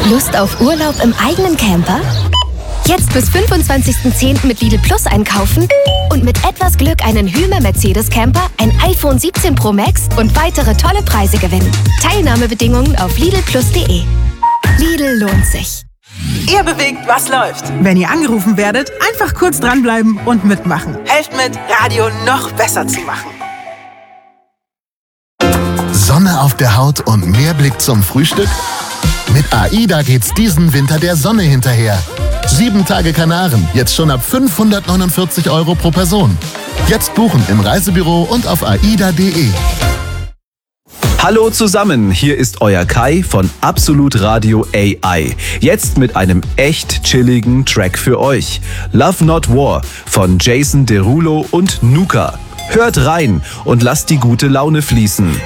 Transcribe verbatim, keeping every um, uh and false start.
Lust auf Urlaub im eigenen Camper? Jetzt bis fünfundzwanzigsten zehnten mit Lidl Plus einkaufen und mit etwas Glück einen Hymer Mercedes Camper, ein iPhone siebzehn Pro Max und weitere tolle Preise gewinnen. Teilnahmebedingungen auf lidl plus punkt de. Lidl lohnt sich. Ihr bewegt, was läuft. Wenn ihr angerufen werdet, einfach kurz dranbleiben und mitmachen. Helft mit, Radio noch besser zu machen. Sonne auf der Haut und mehr Blick zum Frühstück? Mit AIDA geht's diesen Winter der Sonne hinterher. Sieben Tage Kanaren, jetzt schon ab fünfhundertneunundvierzig Euro pro Person. Jetzt buchen im Reisebüro und auf aida punkt de. Hallo zusammen, hier ist euer Kai von Absolut Radio A I. Jetzt mit einem echt chilligen Track für euch. Love Not War von Jason Derulo und Nuka. Hört rein und lasst die gute Laune fließen.